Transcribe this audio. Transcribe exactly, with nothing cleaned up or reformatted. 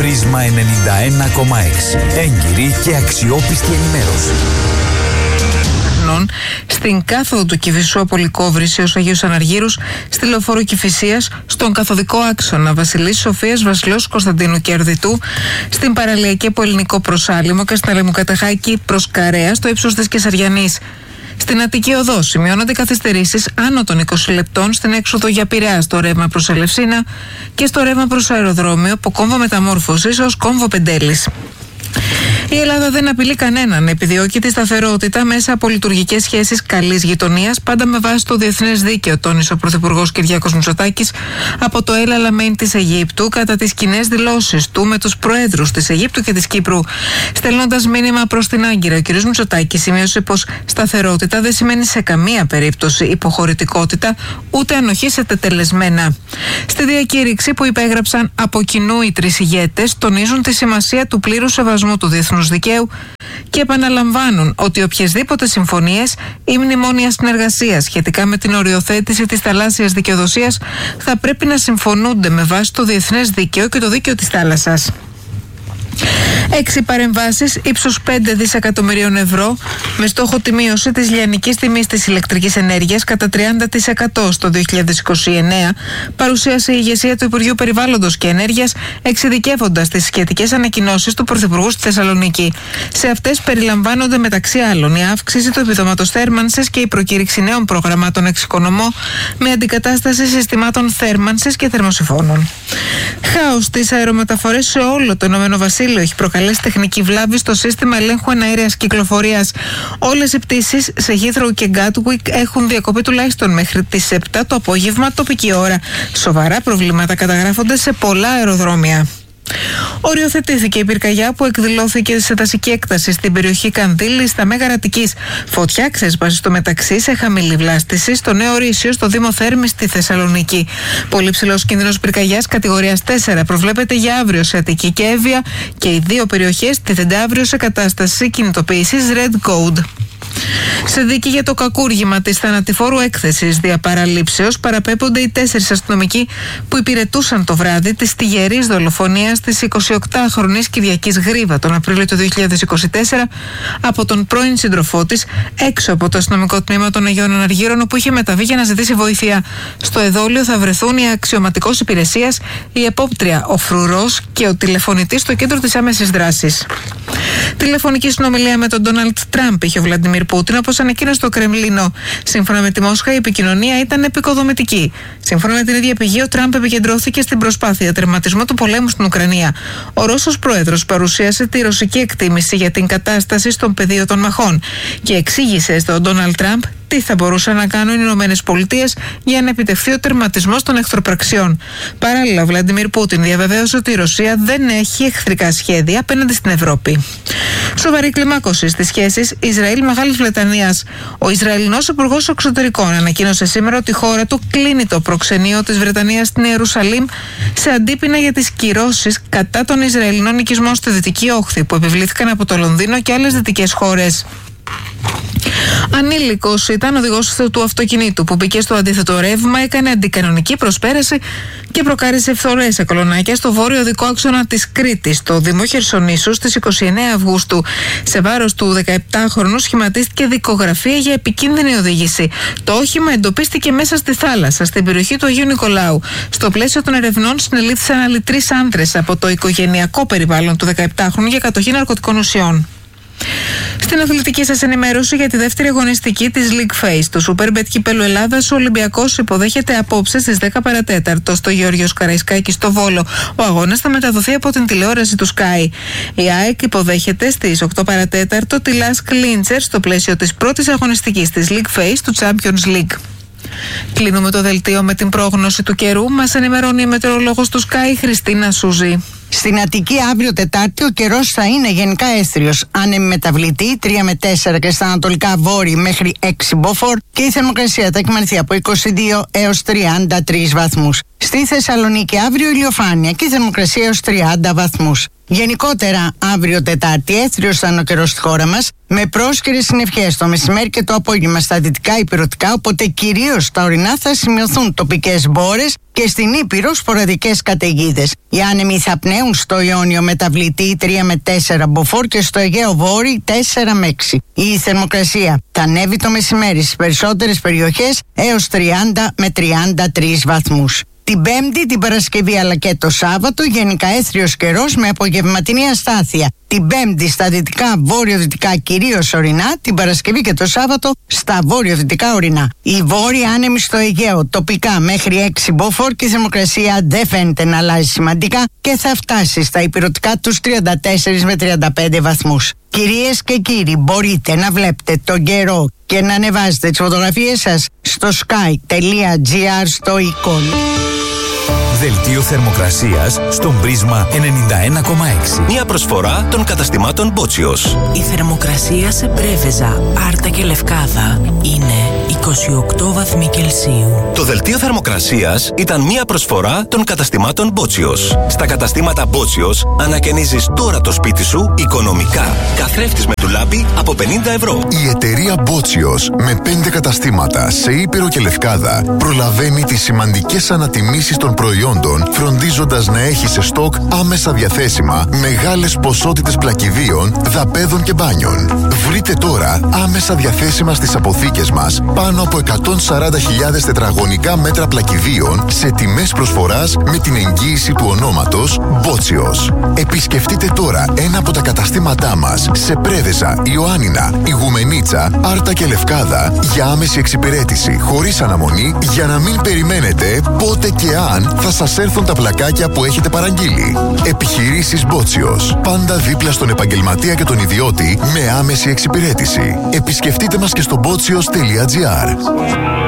Πρίσμα ενενήντα ένα κόμμα έξι. Έγκυρη και αξιόπιστη ενημέρωση. Στην κάθοδο του Κηφισού από Λυκόβρηση ως Αγίους Αναργύρους, στη λεωφόρο Κηφισίας, στον καθοδικό άξονα Βασιλής Σοφίας Βασιλέως Κωνσταντίνου και Αρδιτού, στην παραλιακή από Ελληνικό Προσάλιμο και στην Αλεμουκατεχάκη προς Καρέα στο ύψος της Κεσαριανής. Στην Αττική Οδό σημειώνονται καθυστερήσεις άνω των είκοσι λεπτών στην έξοδο για Πειραιά στο ρεύμα προς Ελευσίνα και στο ρεύμα προς αεροδρόμιο από κόμβο Μεταμόρφωσης ως κόμβο Πεντέλης. Η Ελλάδα δεν απειλεί κανέναν, επιδιώκει τη σταθερότητα μέσα από λειτουργικές σχέσεις καλής γειτονίας, πάντα με βάση το διεθνές δίκαιο, τόνισε ο Πρωθυπουργός Κυριάκος Μητσοτάκης από το El Alamein της Αιγύπτου κατά τις κοινές δηλώσεις του με τους προέδρους της Αιγύπτου και της Κύπρου. Στέλνοντας μήνυμα προς την Άγκυρα, ο κ. Μητσοτάκης σημείωσε πως σταθερότητα δεν σημαίνει σε καμία περίπτωση υποχωρητικότητα ούτε ανοχή σε τετελεσμένα. Στη διακήρυξη που υπέγραψαν από κοινού οι τρεις ηγέτες, τονίζουν τη σημασία του πλήρους σεβασμού του διεθνούς δικαίου και επαναλαμβάνουν ότι οποιασδήποτε συμφωνίες ή μνημόνια συνεργασίας σχετικά με την οριοθέτηση της θαλάσσιας δικαιοδοσίας θα πρέπει να συμφωνούνται με βάση το διεθνές δίκαιο και το δίκαιο της θάλασσας. Έξι παρεμβάσεις ύψους πέντε δισεκατομμυρίων ευρώ με στόχο τη μείωση της λιανικής τιμής της ηλεκτρικής ενέργειας κατά τριάντα τοις εκατό στο δύο χιλιάδες είκοσι εννέα παρουσίασε η ηγεσία του Υπουργείου Περιβάλλοντος και Ενέργειας, εξειδικεύοντας τις σχετικές ανακοινώσεις του Πρωθυπουργού στη Θεσσαλονίκη. Σε αυτές περιλαμβάνονται μεταξύ άλλων η αύξηση του επιδόματος θέρμανσης και η προκήρυξη νέων προγραμμάτων εξοικονομώ με αντικατάσταση συστημάτων θέρμανσης και θερμοσυφώνων. Χάος στις αερομεταφορές σε όλο το Ηνωμένο Βασίλειο έχει προκαλέσει τεχνική βλάβη στο σύστημα ελέγχου εναέρειας κυκλοφορίας. Όλες οι πτήσεις σε Heathrow και Gatwick έχουν διακοπεί τουλάχιστον μέχρι τις επτά το απόγευμα τοπική ώρα. Σοβαρά προβλήματα καταγράφονται σε πολλά αεροδρόμια. Οριοθετήθηκε η πυρκαγιά που εκδηλώθηκε σε δασική έκταση στην περιοχή Κανδύλη στα Μέγαρα Αττικής. Φωτιά ξέσπασε στο μεταξύ σε χαμηλή βλάστηση στο Νέο Ρήσιο στο Δήμο Θέρμης στη Θεσσαλονίκη. Πολύ ψηλός κίνδυνος πυρκαγιάς κατηγορίας τέσσερα προβλέπεται για αύριο σε Αττική και Εύβοια και οι δύο περιοχές τίθενται αύριο σε κατάσταση κινητοποίησης Red Code. Σε δίκη για το κακούργημα της θανατηφόρου έκθεσης διαπαραλήψεως παραπέμπονται οι τέσσερις αστυνομικοί που υπηρετούσαν το βράδυ της τυγερής δολοφονίας της εικοσιοκτάχρονης Κυριακής Γρίβα τον Απρίλιο του δύο χιλιάδες είκοσι τέσσερα από τον πρώην σύντροφό της έξω από το αστυνομικό τμήμα των Αγίων Αναργύρων, όπου είχε μεταβεί για να ζητήσει βοήθεια. Στο εδόλιο θα βρεθούν η αξιωματικός υπηρεσίας, η επόπτρια, ο φρουρός και ο τηλεφωνητής στο κέντρο της άμεσης δράσης. Τηλεφωνική συνομιλία με τον Ντόναλντ Τραμπ είχε ο Βλαντιμίρ Πούτιν, όπως ανακοίνωσε το Κρεμλίνο. Σύμφωνα με τη Μόσχα, η επικοινωνία ήταν επικοδομητική. Σύμφωνα με την ίδια πηγή, ο Τραμπ επικεντρώθηκε στην προσπάθεια τερματισμού του πολέμου στην Ουκρανία. Ο Ρώσος πρόεδρος παρουσίασε τη ρωσική εκτίμηση για την κατάσταση στον πεδίο των μαχών και εξήγησε στον Ντόναλντ Τραμπ τι θα μπορούσαν να κάνουν οι Ηνωμένες Πολιτείες για να επιτευχθεί ο τερματισμός των εχθροπραξιών. Παράλληλα, ο Βλαντιμίρ Πούτιν διαβεβαίωσε ότι η Ρωσία δεν έχει εχθρικά σχέδια απέναντι στην Ευρώπη. Σοβαρή κλιμάκωση στις σχέσεις Ισραήλ-Μεγάλης Βρετανίας. Ο Ισραηλινός Υπουργός Εξωτερικών ανακοίνωσε σήμερα ότι η χώρα του κλείνει το προξενείο της Βρετανίας στην Ιερουσαλήμ σε αντίπεινα για τις κυρώσεις κατά των Ισραηλινών οικισμών στη Δυτική Όχθη που επιβλήθηκαν από το Λονδίνο και άλλες δυτικές χώρες. Ανήλικος ήταν οδηγός του αυτοκινήτου που μπήκε στο αντίθετο ρεύμα, έκανε αντικανονική προσπέραση και προκάλεσε φθορές σε κολονάκια στο βόρειο οδικό άξονα της Κρήτης, στο Δήμο Χερσονήσου, στις είκοσι εννέα Αυγούστου. Σε βάρος του δεκαεπτάχρονου σχηματίστηκε δικογραφία για επικίνδυνη οδήγηση. Το όχημα εντοπίστηκε μέσα στη θάλασσα, στην περιοχή του Αγίου Νικολάου. Στο πλαίσιο των ερευνών συνελήφθησαν άλλοι τρεις άνδρες από το οικογενειακό περιβάλλον του δεκαεπτάχρονου για κατοχή ναρκωτικών ουσιών. Στην αθλητική σας ενημέρωση για τη δεύτερη αγωνιστική της League Phase του Superbet Κυπέλλου Ελλάδας, ο Ολυμπιακός υποδέχεται απόψε στις δέκα παρά τέταρτο στο Γεώργιος Καραϊσκάκη στο Βόλο. Ο αγώνας θα μεταδοθεί από την τηλεόραση του Sky. Η ΑΕΚ υποδέχεται στις οκτώ παρά τέταρτο τη Lask Linzer στο πλαίσιο της πρώτης αγωνιστικής της League Phase του Champions League. Κλείνουμε το δελτίο με την πρόγνωση του καιρού. Μας ενημερώνει η μετεωρολόγος του Sky Χριστίνα Σούζη. Στην Αττική αύριο Τετάρτη ο καιρός θα είναι γενικά αίσθριος, άνεμη μεταβλητή τρία με τέσσερα και στα ανατολικά βόρει μέχρι έξι μποφόρ και η θερμοκρασία θα εκμανθεί από είκοσι δύο έως τριάντα τρεις βαθμούς. Στη Θεσσαλονίκη αύριο ηλιοφάνεια και η θερμοκρασία έως τριάντα βαθμούς. Γενικότερα, αύριο Τετάρτη, έθριος θα είναι ο καιρός στη χώρα μας, με πρόσκαιρες συννεφιές το μεσημέρι και το απόγευμα στα δυτικά υπηρετικά, οπότε κυρίως στα ορεινά θα σημειωθούν τοπικές μπόρες και στην Ήπειρο σποραδικές καταιγίδες. Οι άνεμοι θα πνέουν στο Ιόνιο μεταβλητή τρία με τέσσερα μποφόρ και στο Αιγαίο Βόρειο τέσσερα με έξι. Η θερμοκρασία θα ανέβει το μεσημέρι στις περισσότερες περιοχές έως τριάντα με τριάντα τρεις βαθμούς. Την Πέμπτη, την Παρασκευή αλλά και το Σάββατο γενικά έθριος καιρός με απογευματινή αστάθεια. Την Πέμπτη στα δυτικά βόρειο-δυτικά κυρίως ορεινά, την Παρασκευή και το Σάββατο στα βόρειο-δυτικά ορεινά. Οι βόρειοι άνεμοι στο Αιγαίο τοπικά μέχρι έξι μποφόρ και η θερμοκρασία δεν φαίνεται να αλλάζει σημαντικά και θα φτάσει στα υπηρετικά τους τριάντα τέσσερα με τριάντα πέντε βαθμούς. Κυρίες και κύριοι, μπορείτε να βλέπετε τον καιρό και να ανεβάζετε τις φωτογραφίες σας στο sky.gr στο εικόν. Δελτίο θερμοκρασίας στον Πρίσμα ενενήντα ένα κόμμα έξι. Μια προσφορά των καταστημάτων Μπότσιος. Η θερμοκρασία σε Πρέβεζα, Άρτα και Λευκάδα είναι είκοσι οκτώ βαθμοί Κελσίου. Το δελτίο θερμοκρασίας ήταν μια προσφορά των καταστημάτων Μπότσιος. Στα καταστήματα Μπότσιος ανακαινίζεις τώρα το σπίτι σου οικονομικά. Καθρέφτης με ντουλάπι από πενήντα ευρώ. Η εταιρεία Μπότσιος με πέντε καταστήματα σε Ήπειρο και Λευκάδα προλαβαίνει τις σημαντικές ανατιμήσεις των προϊόντων, φροντίζοντας να έχει σε στόκ άμεσα διαθέσιμα μεγάλες ποσότητες πλακιδίων, δαπέδων και μπάνιων. Βρείτε τώρα άμεσα διαθέσιμα στις αποθήκες μας πάνω από εκατόν σαράντα χιλιάδες τετραγωνικά μέτρα πλακιδίων σε τιμές προσφοράς με την εγγύηση του ονόματος Μπότσιος. Επισκεφτείτε τώρα ένα από τα καταστήματά μας σε Πρέβεζα, Ιωάννινα, Ιγουμενίτσα, Άρτα και Λευκάδα για άμεση εξυπηρέτηση χωρίς αναμονή, για να μην περιμένετε πότε και αν θα σας έρθουν τα πλακάκια που έχετε παραγγείλει. Επιχειρήσεις Μπότσιος. Πάντα δίπλα στον επαγγελματία και τον ιδιώτη με άμεση εξυπηρέτηση. Επισκεφτείτε μας και στο μπότσιος τελεία τζι άρ.